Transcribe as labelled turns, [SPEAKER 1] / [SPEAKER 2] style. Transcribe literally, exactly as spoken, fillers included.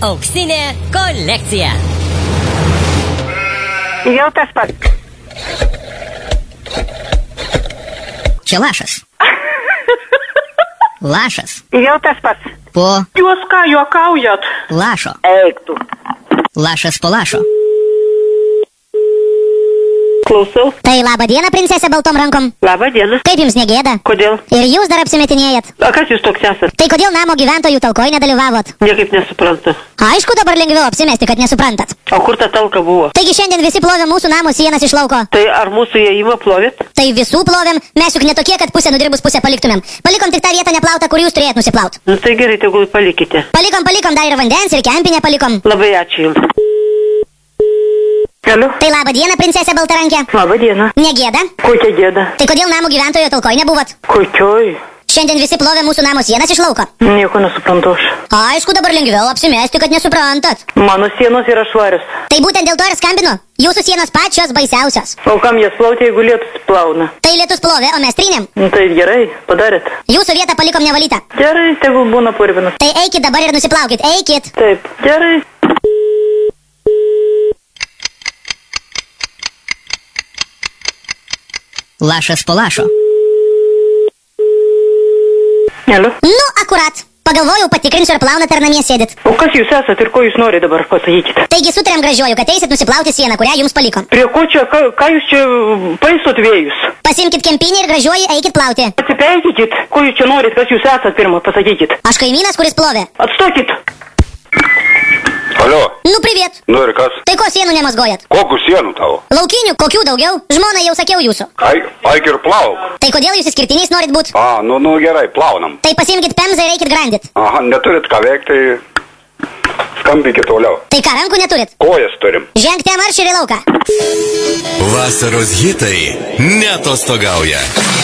[SPEAKER 1] Auksinė kolekcija.
[SPEAKER 2] Jau tas pats.
[SPEAKER 3] Čia lašas. Lašas.
[SPEAKER 2] Jau tas pats.
[SPEAKER 3] Po
[SPEAKER 2] Jūs ką juokaujat?
[SPEAKER 3] lašo.
[SPEAKER 2] Eik tu.
[SPEAKER 3] Lašas po lašo.
[SPEAKER 2] Klausau.
[SPEAKER 3] Tai laba diena, princesė baltom rankom.
[SPEAKER 2] Labą dieną.
[SPEAKER 3] Kaip jums negėda?
[SPEAKER 2] Kodėl?
[SPEAKER 3] Ir jūs dar apsimetinėjat.
[SPEAKER 2] A kas jūs toks esat?
[SPEAKER 3] Tai kodėl namo gyventojų talkoj nedalyvavot?
[SPEAKER 2] Niekaip nesuprantu.
[SPEAKER 3] Aišku, dabar lengviau apsimesti, kad nesuprantat.
[SPEAKER 2] O kur ta talka buvo?
[SPEAKER 3] Taigi šiandien visi plovė mūsų namo sienas iš lauko.
[SPEAKER 2] Tai ar mūsų įėjimą plovėt?
[SPEAKER 3] Tai visų plovėm, mes juk netokie, kad pusę nudirbus pusę paliktumėm. Palikom tik tą vietą neplautą, kur jūs turėjot nusiplaut.
[SPEAKER 2] Nu tai gerai, tegul palikite.
[SPEAKER 3] Palikom, palikom, dar ir vandens, ir kempinę palikom.
[SPEAKER 2] Labai ačiū jums. Galiu?
[SPEAKER 3] Tai laba diena, princesė baltarankė.
[SPEAKER 2] Labą dieną.
[SPEAKER 3] Negėda?
[SPEAKER 2] Kokia gėda?
[SPEAKER 3] Tai kodėl namo gyventojo talkoj nebuvot?
[SPEAKER 2] Kokioj?
[SPEAKER 3] Šiandien visi plovė mūsų namo sienas iš lauko.
[SPEAKER 2] Nieko nesuprantu aš.
[SPEAKER 3] Aišku, dabar lengviau apsimesti, kad nesuprantat.
[SPEAKER 2] Mano sienos yra švarios.
[SPEAKER 3] Tai būtent dėl to ir skambinu. Jūsų sienos pačios baisiausios.
[SPEAKER 2] O kam jas plauti, jeigu lietus plauna?
[SPEAKER 3] Tai lietus plovė, o mes trynėm.
[SPEAKER 2] Nu tai gerai, padarėt.
[SPEAKER 3] Jūsų vietą palikom nevalytą.
[SPEAKER 2] Gerai, tegul būna purvinas.
[SPEAKER 3] Tai eikit dabar ir nusiplaukit, eikit.
[SPEAKER 2] Taip, gerai.
[SPEAKER 3] Lašas po lašo.
[SPEAKER 2] Galiu?
[SPEAKER 3] Nu, akurat. Pagalvojau, patikrinsiu, ar plaunat, ar namie sėdit.
[SPEAKER 2] O kas jūs esat ir ko jūs norite dabar, pasakykite?
[SPEAKER 3] Taigi sutarėm gražiuoju, kad eisit nusiplauti sieną, kurią jums palikom.
[SPEAKER 2] Prie ko čia, ką, ką jūs čia paisot vėjus?
[SPEAKER 3] Pasimkit kempinį ir gražiuoju eikit plauti.
[SPEAKER 2] Atsipeikykit, ko jūs čia norit, kas jūs esat pirmą, pasakykit.
[SPEAKER 3] Aš kaimynas, kuris plovė.
[SPEAKER 2] Atstokit.
[SPEAKER 4] Alio,
[SPEAKER 3] Nu, priviet.
[SPEAKER 4] nu ir kas?
[SPEAKER 3] Tai ko sienų nemazgojat?
[SPEAKER 4] Kokių sienų tavo?
[SPEAKER 3] Laukinių, kokių daugiau? Žmona jau sakiau jūsų.
[SPEAKER 4] Ai, aik ir plauk.
[SPEAKER 3] Tai kodėl jūs išskirtiniais norit būt?
[SPEAKER 4] A, nu, nu gerai, plaunam.
[SPEAKER 3] Tai pasimkit pemzą ir eikit grandit.
[SPEAKER 4] Aha, neturit ką veikti, tai skambinkit toliau.
[SPEAKER 3] Tai ką, rankų neturit?
[SPEAKER 4] Kojas turim.
[SPEAKER 3] Žengte marš ir į lauką.
[SPEAKER 5] Vasaros hitai neatostogauja.